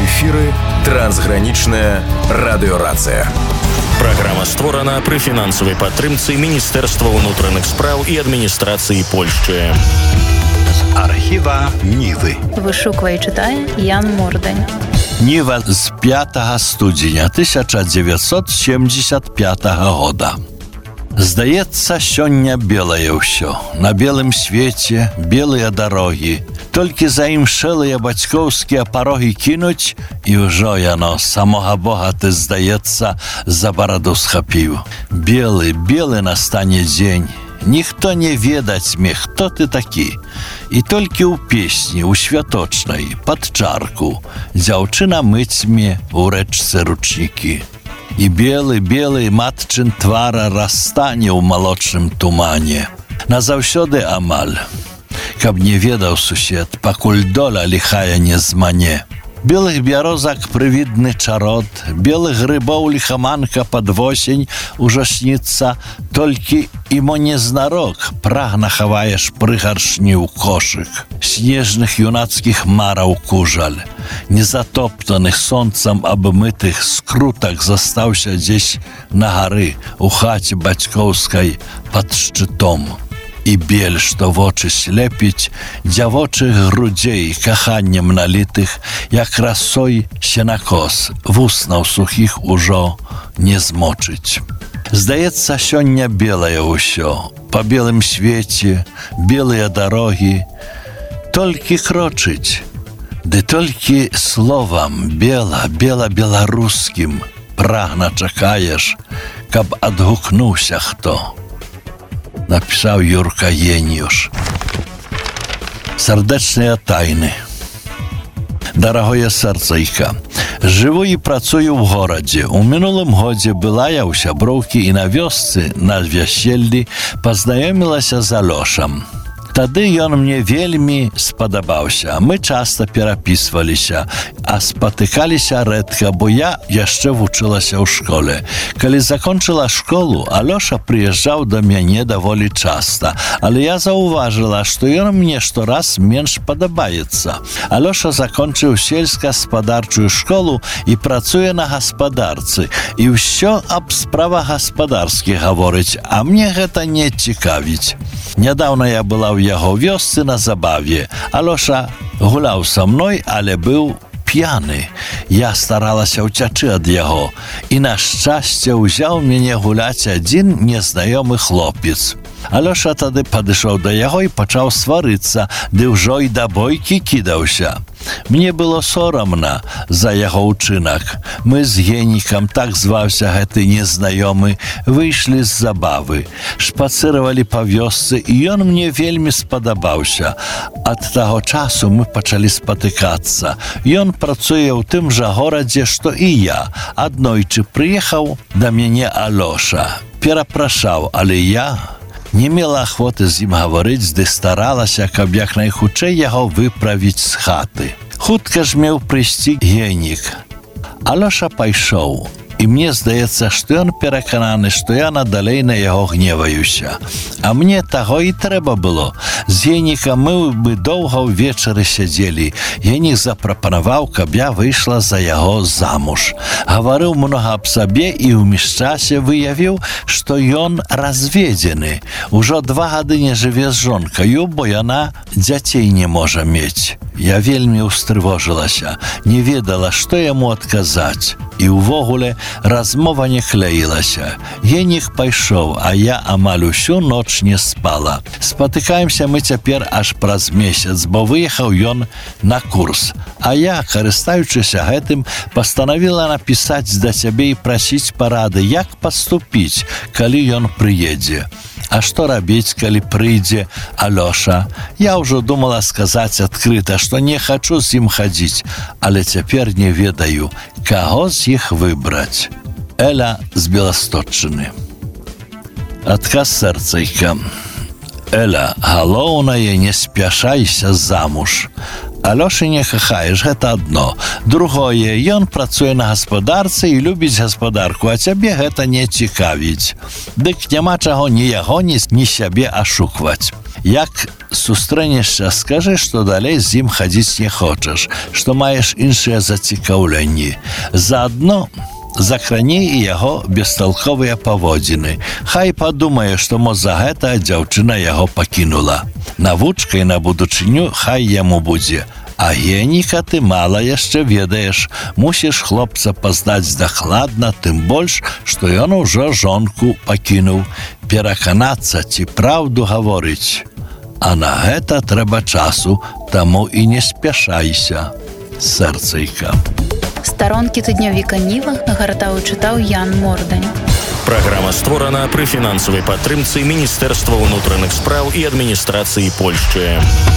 эфіры трансгранічная радыёрацыя. Праграма створана пры фінансавай падтрымцы Міністэрства ўнутраных спраў і адміністрацыі Польшчы. З архіва Нівы. Вышуквае і чытае Ян Мордань. Ніва з 5 студзеня 1975 года. Здаецца, сёння белае ўсё. На белым свеце белыя дарогі. Толькі заімшэлыя бацькоўскія парогі кінуць, і ўжо яно самога Бога, ты, здаецца, за бараду схапіў. Белы, белы настане дзень. Ніхто не ведаць мне, хто ты такі. І толькі ў песні, у святочнай, пад чарку, дзяўчына мыць мне у рэчцы ручнікі. І белы матчын твара расстане ў малочным тумане. Назаўсёды амаль. Каб не ведаў сусед, пакуль доля ліхая не змане. Белых бярозак прывідны чарот, белых грыбоў ліхаманка пад восень ужо сніцца, толькі імо незнарок прагна хаваеш прыгаршні ў кошык. Снежных юнацкіх мараў кужаль, незатоптаных сонцам абмытых скрутак застаўся дзесь на гары у хаце бацькоўскай пад шчытом. І бель, што вочы слепіць, дзявочых грудзей каханнем налітых, як расой сенакос, вуснаў сухіх ужо не змочыць. Здаецца, сёння белае ўсё, па белым свеце, белыя дарогі, толькі крочыць, ды толькі словам бела-беларускім прагна чакаеш, каб адгукнуўся хто. Написаў Юрка Єніюш. Сардэчныя тайны. Дарагое сэрцайка, жыву і працую ў горадзе. У мінулым годзе была я ў сяброўкі і на вёсцы, на вяселлі, пазнаёмілася з Алёшам. Тады ён мне вельмі спадабаўся. Мы часта перапісваліся, а спатыкаліся рэдка, бо я яшчэ вучылася ў школе. Калі закончыла школу, Алёша прыязджаў да мяне даволі часта, але я заўважыла, што ён мне штораз менш падабаецца. Алёша закончыў сельскагаспадарчую школу і працуе на гаспадарцы, і ўсё аб справах гаспадарскіх гаворыць, а мне гэта не цікавіць. Нядаўна я была ў яго вёсцы на забаве. Алёша гуляў са мной, але быў п'яны. Я старалася ўцячы ад яго, і на шчасце ўзяў мяне гуляць адзін незнаёмы хлопец. Алёша тады падышоў да яго і пачаў сварыцца, ды ўжо і да бойкі кідаўся. Мне было сорамна за яго ўчынак. Мы з Генікам, так зваўся гэты незнаёмы, выйшлі з забавы, шпацыравалі па вёсцы, і ён мне вельмі спадабаўся. Ад таго часу мы пачалі спатыкацца. Ён працуе ў тым жа горадзе, што і я. Аднойчы прыехаў да мяне Алёша. Перапрашаў, але я не мела ахвоты з ім гаварыць, ды старалася, каб як найхутчэй яго выправіць з хаты. Хутка ж меў прыйсці Генік. Алёша пайшоў, і мне здаецца, што ён перакананы, што я надалей на яго гневаюся. А мне таго і трэба было. З Генікам мы бы доўга ўвечары сядзелі. Генік запрапанаваў, каб я выйшла за яго замуж. Гаварыў многа аб сабе і ў міжчасе выявіў, што ён разведзены. Ужо 2 гады не жыве з жонкаю, бо яна дзяцей не можа мець. Я вельмі ўстрывожылася, не ведала, што яму адказаць. І ўвогуле размова не клеілася. Генік пайшоў, а я амаль усю ноч не спала. Спатыкаемся мы цяпер аж праз месяц, бо выехаў ён на курс. А я, карыстаючыся гэтым, пастанавіла напісаць да цябе і прасіць парады, як паступіць, калі ён прыедзе. А што рабіць, калі прыйдзе Алёша? Я ўжо думала сказаць адкрыта, што не хачу з ім хадзіць, але цяпер не ведаю, каго з іх выбраць. Эля з Беласточчыны. Адказ сэрцайка. Эля, галоўнае, не спяшайся замуж. Алёшы не кахаеш, гэта адно. Другое, ён працуе на гаспадарцы і любіць гаспадарку, а цябе гэта не цікавіць. Дык няма чаго ні яго, ні сябе ашукваць. Як сустрэнешся, скажы, што далей з ім хадзіць не хочаш, што маеш іншыя зацікаўленні. Заадно закрані і яго бесталковыя паводзіны. Хай падумае, што мо за гэта дзяўчына яго пакінула. Навучкай на будучыню хай яму будзе. А геніка ты мала яшчэ ведаеш. Мусіш хлопца пазнаць дакладна, тым больш, што ён ужо жонку пакінуў. Пераканацца, ці праўду гаворыць. А на гэта трэба часу, таму і не спяшайся. Сэрцайка. Старонкі тыднёвіка Ніва гартаў чытаў Ян Мордань. Праграма створана пры фінансавай падтрымцы Міністэрства ўнутраных спраў і адміністрацыі Польшчы.